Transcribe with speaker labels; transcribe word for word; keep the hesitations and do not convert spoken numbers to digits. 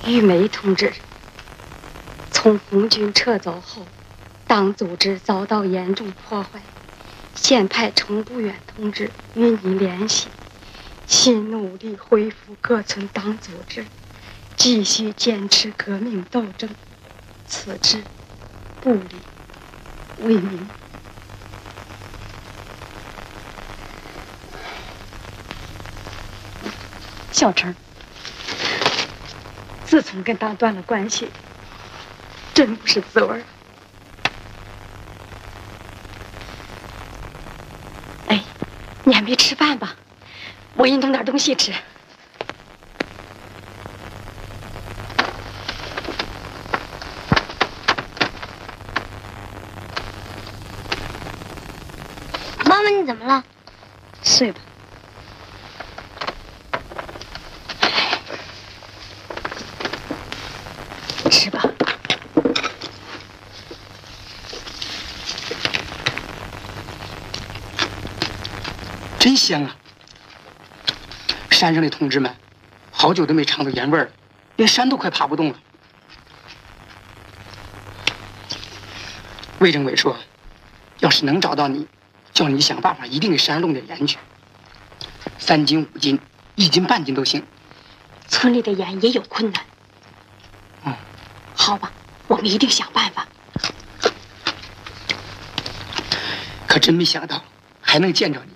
Speaker 1: 玉梅同志，从红军撤走后，党组织遭到严重破坏，现派程不远同志与你联系，新努力恢复各村党组织，继续坚持革命斗争，此志不离为民。小程，自从跟党断了关系，真不是滋味。哎，你还没吃饭吧？我给你弄点东西吃。
Speaker 2: 妈妈，你怎么了？
Speaker 1: 睡吧。吃吧。
Speaker 3: 真香啊！山上的同志们，好久都没尝到盐味儿了，连山都快爬不动了。魏政委说，要是能找到你，叫你想办法，一定给山上弄点盐去。三斤、五斤、一斤半斤都行。
Speaker 1: 村里的盐也有困难。
Speaker 3: 嗯，
Speaker 1: 好吧，我们一定想办法。
Speaker 3: 可真没想到还能见着你。